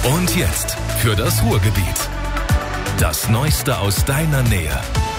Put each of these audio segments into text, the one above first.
Und jetzt für das Ruhrgebiet. Das Neueste aus deiner Nähe.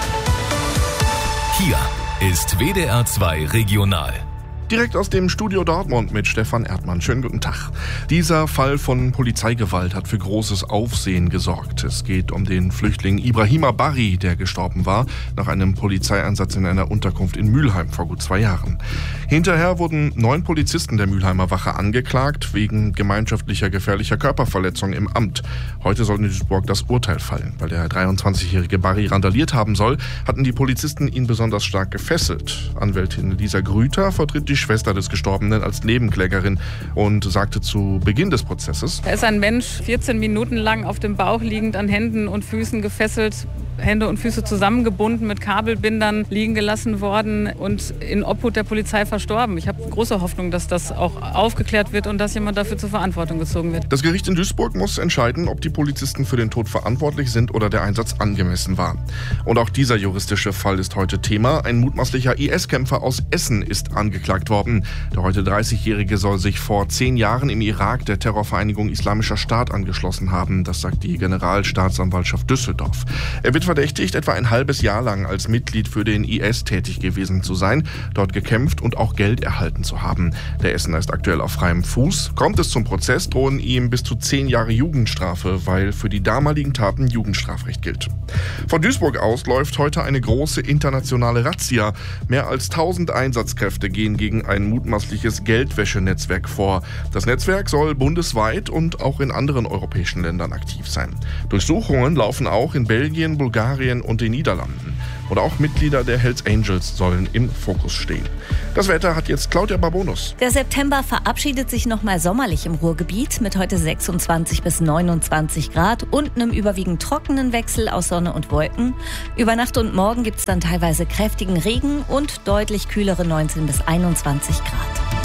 Hier ist WDR 2 Regional. Direkt aus dem Studio Dortmund mit Stefan Erdmann. Schönen guten Tag. Dieser Fall von Polizeigewalt hat für großes Aufsehen gesorgt. Es geht um den Flüchtling Ibrahima Barry, der gestorben war nach einem Polizeieinsatz in einer Unterkunft in Mülheim vor gut 2 Jahren. Hinterher wurden 9 Polizisten der Mülheimer Wache angeklagt wegen gemeinschaftlicher gefährlicher Körperverletzung im Amt. Heute soll in Duisburg das Urteil fallen. Weil der 23-jährige Barry randaliert haben soll, hatten die Polizisten ihn besonders stark gefesselt. Anwältin Lisa Grüter vertritt die Schwester des Gestorbenen als Nebenklägerin und sagte zu Beginn des Prozesses: Er ist ein Mensch, 14 Minuten lang auf dem Bauch liegend, an Händen und Füßen gefesselt, Hände und Füße zusammengebunden, mit Kabelbindern liegen gelassen worden und in Obhut der Polizei verstorben. Ich habe große Hoffnung, dass das auch aufgeklärt wird und dass jemand dafür zur Verantwortung gezogen wird. Das Gericht in Duisburg muss entscheiden, ob die Polizisten für den Tod verantwortlich sind oder der Einsatz angemessen war. Und auch dieser juristische Fall ist heute Thema. Ein mutmaßlicher IS-Kämpfer aus Essen ist angeklagt worden. Der heute 30-Jährige soll sich vor 10 Jahren im Irak der Terrorvereinigung Islamischer Staat angeschlossen haben. Das sagt die Generalstaatsanwaltschaft Düsseldorf. Er wird verdächtigt, etwa ein halbes Jahr lang als Mitglied für den IS tätig gewesen zu sein, dort gekämpft und auch Geld erhalten zu haben. Der Essener ist aktuell auf freiem Fuß. Kommt es zum Prozess, drohen ihm bis zu 10 Jahre Jugendstrafe, weil für die damaligen Taten Jugendstrafrecht gilt. Von Duisburg aus läuft heute eine große internationale Razzia. Mehr als 1000 Einsatzkräfte gehen gegen ein mutmaßliches Geldwäschenetzwerk vor. Das Netzwerk soll bundesweit und auch in anderen europäischen Ländern aktiv sein. Durchsuchungen laufen auch in Belgien, Bulgarien und den Niederlanden. Und auch Mitglieder der Hells Angels sollen im Fokus stehen. Das Wetter hat jetzt Claudia Barbonus. Der September verabschiedet sich nochmal sommerlich im Ruhrgebiet mit heute 26 bis 29 Grad und einem überwiegend trockenen Wechsel aus Sonne und Wolken. Über Nacht und Morgen gibt es dann teilweise kräftigen Regen und deutlich kühlere 19 bis 21 Grad.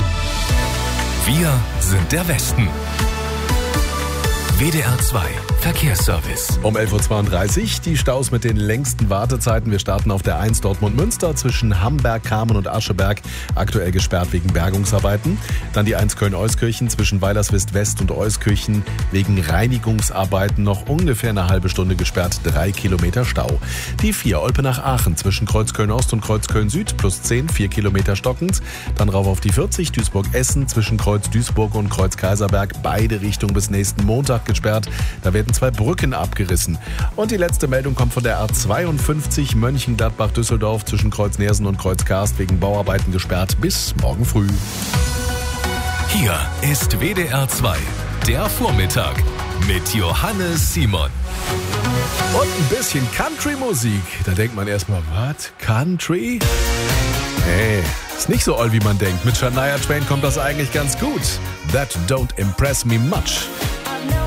Wir sind der Westen. WDR 2 Verkehrsservice. Um 11.32 Uhr die Staus mit den längsten Wartezeiten. Wir starten auf der 1 Dortmund-Münster zwischen Hamberg, Kamen und Ascheberg. Aktuell gesperrt wegen Bergungsarbeiten. Dann die 1 Köln-Euskirchen zwischen Weilerswist West und Euskirchen wegen Reinigungsarbeiten noch ungefähr eine halbe Stunde gesperrt. 3 Kilometer Stau. Die 4 Olpenach-Aachen zwischen Kreuzköln-Ost und Kreuzköln-Süd plus 10, 4 Kilometer stockend. Dann rauf auf die 40 Duisburg-Essen zwischen Kreuz Duisburg und Kreuz Kaiserberg. Beide Richtungen bis nächsten Montag gesperrt. Da werden 2 Brücken abgerissen. Und die letzte Meldung kommt von der A52 Mönchengladbach-Düsseldorf zwischen Kreuz Nersen und Kreuz Karst wegen Bauarbeiten gesperrt bis morgen früh. Hier ist WDR 2, der Vormittag mit Johannes Simon. Und ein bisschen Country-Musik. Da denkt man erstmal, was? Country? Nee, ist nicht so all, wie man denkt. Mit Shania Twain kommt das eigentlich ganz gut. That don't impress me much.